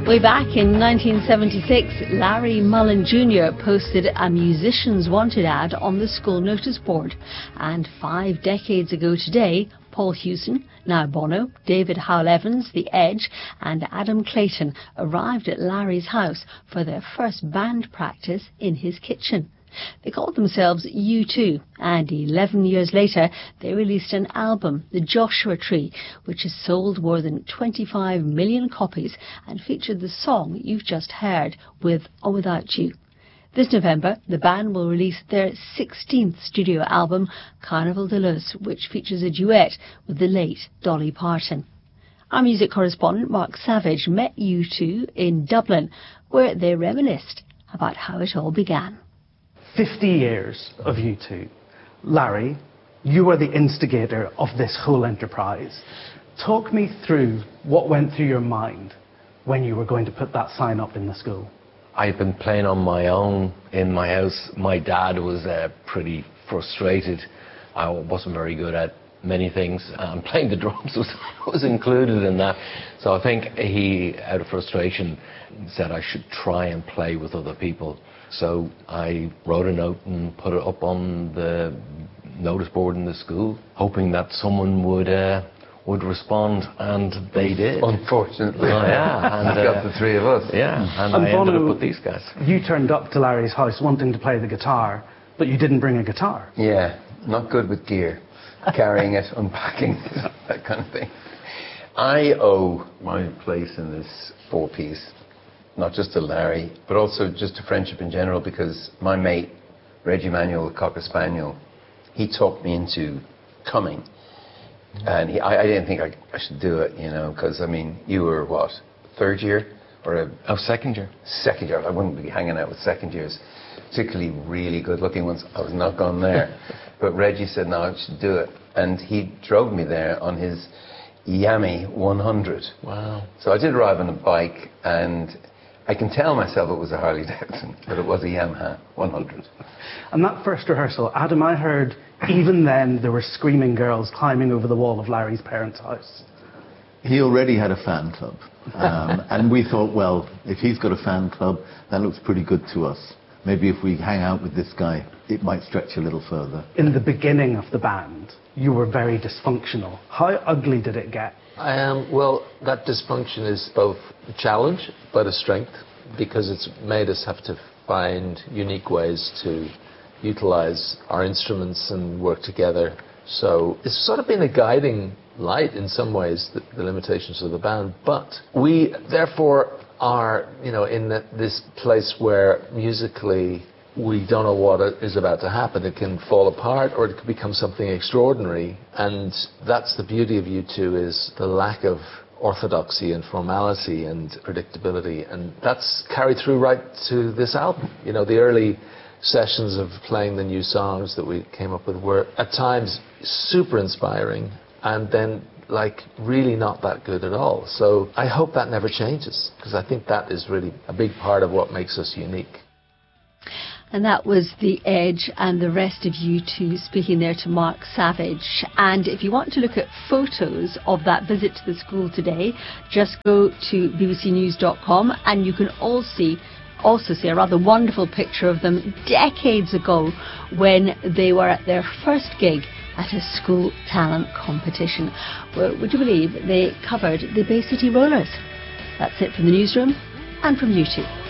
Way back in 1976, Larry Mullen Jr. posted a Musicians Wanted ad on the school notice board. And 5 decades ago today, Paul Hewson, now Bono, David Howell-Evans, The Edge and Adam Clayton arrived at Larry's house for their first band practice in his kitchen. They called themselves U2, and 11 years later they released an album, The Joshua Tree, which has sold more than 25 million copies and featured the song you've just heard, With or Without You. This November, the band will release their 16th studio album, Carnival de Luz, which features a duet with the late Dolly Parton. Our music correspondent Mark Savage met U2 in Dublin, where they reminisced about how it all began. 50 years of U2. Larry, you were the instigator of this whole enterprise. Talk me through what went through your mind when you were going to put that sign up in the school. I'd been playing on my own in my house. My dad was pretty frustrated. I wasn't very good at many things, and playing the drums was included in that. So I think he, out of frustration, said I should try and play with other people. So I wrote a note and put it up on the notice board in the school, hoping that someone would respond, and they did. Unfortunately. Oh, yeah. And got the three of us. Yeah, and I ended up with these guys. You turned up to Larry's house wanting to play the guitar, but you didn't bring a guitar. Yeah, not good with gear. Carrying it, unpacking, that kind of thing. I owe my place in this four-piece, not just to Larry, but also just to friendship in general, because my mate, Reggie Manuel, the Cocker Spaniel, he talked me into coming. And I didn't think I should do it, you know, because, I mean, you were, what, third year? Second year. Second year. I wouldn't be hanging out with second years, particularly really good-looking ones. I was not going there. But Reggie said, no, I should do it. And he drove me there on his Yami 100. Wow. So I did arrive on a bike, and I can tell myself it was a Harley Davidson, but it was a Yamaha 100. And that first rehearsal, Adam, I heard even then there were screaming girls climbing over the wall of Larry's parents' house. He already had a fan club. And we thought, well, if he's got a fan club, that looks pretty good to us. Maybe if we hang out with this guy, it might stretch a little further. In the beginning of the band, you were very dysfunctional. How ugly did it get? Well, that dysfunction is both a challenge but a strength, because it's made us have to find unique ways to utilize our instruments and work together. So it's sort of been a guiding light in some ways, the limitations of the band. But we therefore are, you know, in this place where musically we don't know what is about to happen. It can fall apart or it could become something extraordinary. And that's the beauty of U2, is the lack of orthodoxy and formality and predictability. And that's carried through right to this album. You know, the early sessions of playing the new songs that we came up with were at times super inspiring, and then like really not that good at all. So I hope that never changes, because I think that is really a big part of what makes us unique. And that was The Edge and the rest of U2 speaking there to Mark Savage. And if you want to look at photos of that visit to the school today, just go to bbcnews.com and you can also see a rather wonderful picture of them decades ago when they were at their first gig at a school talent competition, where, would you believe, they covered the Bay City Rollers. That's it from the newsroom and from U2.